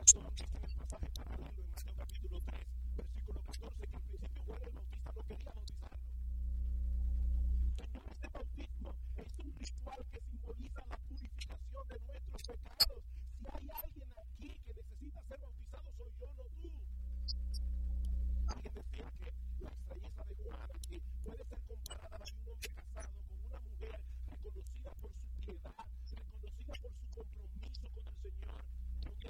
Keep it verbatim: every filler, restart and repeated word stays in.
razón, dice en el pasaje paralelo en Mateo capítulo tres, versículo catorce, que